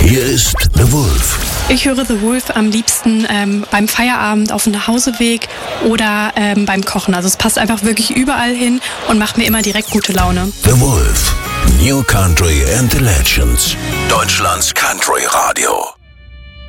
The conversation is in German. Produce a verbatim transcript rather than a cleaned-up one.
Hier ist The Wolf. Ich höre The Wolf am liebsten ähm, beim Feierabend auf dem Nachhauseweg oder ähm, beim Kochen. Also es passt einfach wirklich überall hin und macht mir immer direkt gute Laune. The Wolf. New Country and the Legends. Deutschlands Country Radio.